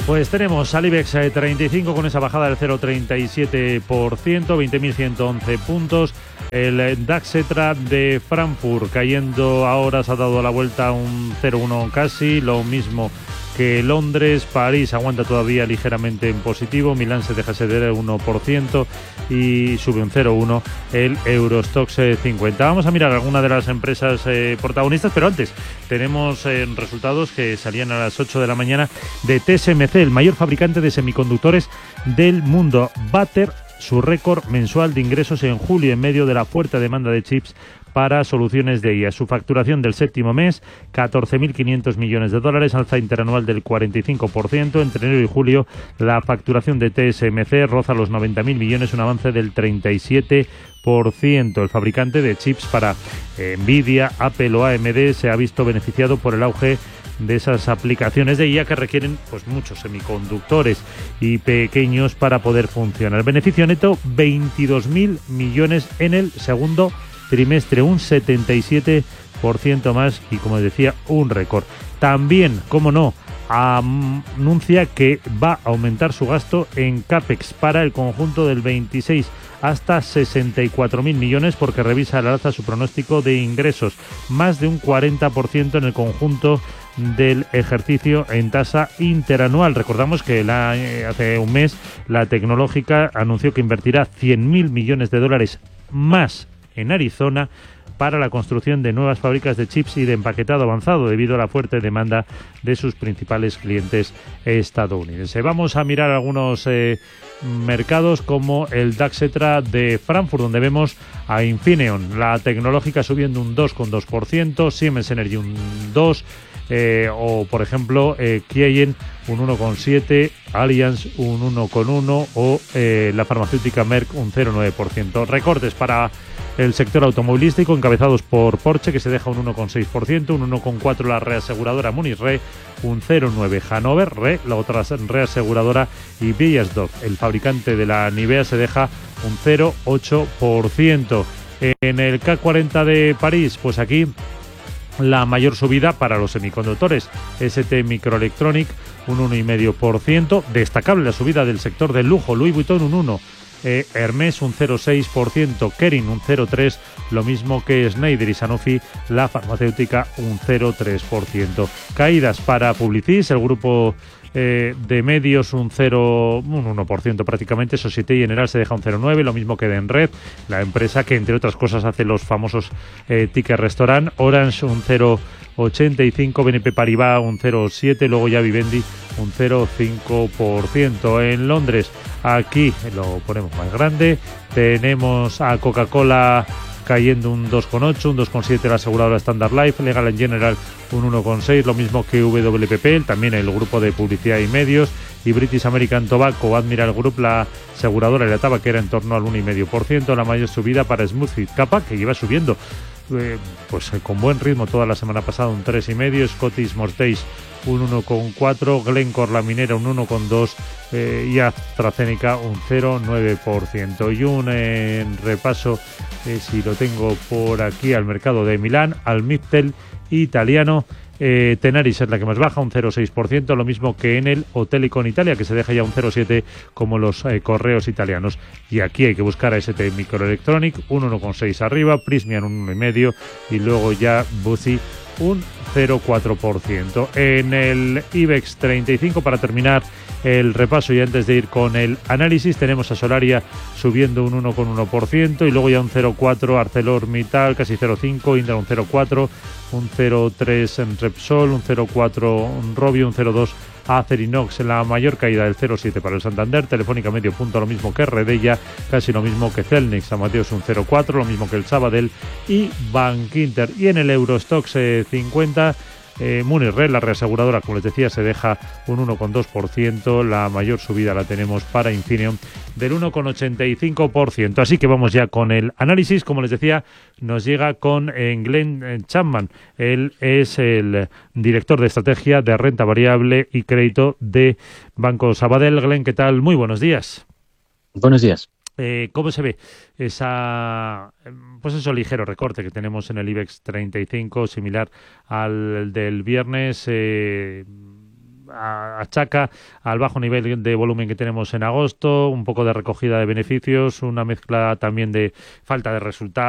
Pues tenemos al IBEX 35 con esa bajada del 0,37%, 20.111 puntos. El DAX de Frankfurt cayendo ahora, se ha dado la vuelta a un 0,1 casi, lo mismo que Londres. París aguanta todavía ligeramente en positivo, Milán se deja ceder 1% y sube un 0,1 el Eurostoxx 50. Vamos a mirar alguna de las empresas protagonistas, pero antes tenemos resultados que salían a las 8 de la mañana de TSMC, el mayor fabricante de semiconductores del mundo. Bater su récord mensual de ingresos en julio en medio de la fuerte demanda de chips para soluciones de IA. Su facturación del séptimo mes, 14.500 millones de dólares, alza interanual del 45%. Entre enero y julio, la facturación de TSMC roza los 90.000 millones, un avance del 37%. El fabricante de chips para Nvidia, Apple o AMD se ha visto beneficiado por el auge de esas aplicaciones de IA que requieren pues muchos semiconductores y pequeños para poder funcionar. Beneficio neto, 22.000 millones en el segundo trimestre, un 77% más y, como decía, un récord. También, como no, anuncia que va a aumentar su gasto en CAPEX para el conjunto del 26 hasta 64.000 millones porque revisa al alza su pronóstico de ingresos, más de un 40% en el conjunto del ejercicio en tasa interanual. Recordamos que hace un mes la tecnológica anunció que invertirá 100.000 millones de dólares más en Arizona para la construcción de nuevas fábricas de chips y de empaquetado avanzado debido a la fuerte demanda de sus principales clientes estadounidenses. Vamos a mirar algunos mercados como el DAX de Frankfurt, donde vemos a Infineon, la tecnológica, subiendo un 2,2%, Siemens Energy un 2%, o por ejemplo Kiegen un 1,7%, Allianz un 1,1% o la farmacéutica Merck un 0,9%. Recortes para el sector automovilístico encabezados por Porsche, que se deja un 1,6%, un 1,4% la reaseguradora Munich Re, un 0,9% Hannover Re, la otra reaseguradora, y Beiersdorf, el fabricante de la Nivea, se deja un 0,8%. En el CAC 40 de París, pues aquí la mayor subida para los semiconductores, ST Microelectronic un 1,5%, destacable la subida del sector del lujo, Louis Vuitton un 1%, Hermès un 0,6%, Kering un 0,3%, lo mismo que Schneider y Sanofi, la farmacéutica, un 0,3%. Caídas para Publicis, el grupo de medios un 1% prácticamente. Société Générale se deja un 0,9%, lo mismo que Denred, la empresa que entre otras cosas hace los famosos ticket restaurant. Orange un 0,85%, BNP Paribas un 0,7%, luego ya Vivendi un 0,5%. En Londres, aquí lo ponemos más grande, tenemos a Coca-Cola cayendo un 2,8%, un 2,7% la aseguradora Standard Life, Legal & General un 1,6%, lo mismo que WPP, también el grupo de publicidad y medios, y British American Tobacco, Admiral Group, la aseguradora y la tabaquera, en torno al 1,5%. La mayor subida para Smoothie Kappa, que lleva subiendo pues con buen ritmo toda la semana pasada, un 3,5%, Scottish Mortgage un 1,4%, Glencore la minera un 1,2% y AstraZeneca un 0,9%. Y un repaso, si lo tengo por aquí, al mercado de Milán, al Mittel italiano. Tenaris es la que más baja, un 0,6%, lo mismo que en el Hotelicon Italia, que se deja ya un 0,7%, como los correos italianos. Y aquí hay que buscar a ST Microelectronic, un 1,6% arriba, Prysmian un 1,5% y luego ya Buzzi un 0,4%. En el IBEX 35, para terminar el repaso y antes de ir con el análisis, tenemos a Solaria subiendo un 1,1% y luego ya un 0,4%, ArcelorMittal casi 0,5%, Indra un 0,4%, un 0,3% en Repsol, un 0,4% Robio, un 0,2% Acerinox. La mayor caída del 0,7% para el Santander, Telefónica medio punto, lo mismo que Redella, casi lo mismo que Celnex, Amadeus un 0,4%, lo mismo que el Sabadell y Bankinter. Y en el Eurostoxx 50, Munich Re, la reaseguradora, como les decía, se deja un 1,2%. La mayor subida la tenemos para Infineon del 1,85%. Así que vamos ya con el análisis. Como les decía, nos llega con Glenn Chapman. Él es el director de estrategia de renta variable y crédito de Banco Sabadell. Glenn, ¿qué tal? Muy buenos días. Buenos días. ¿Cómo se ve ese ligero recorte que tenemos en el IBEX 35, similar al del viernes? achaca al bajo nivel de volumen que tenemos en agosto, un poco de recogida de beneficios, una mezcla también de falta de resultados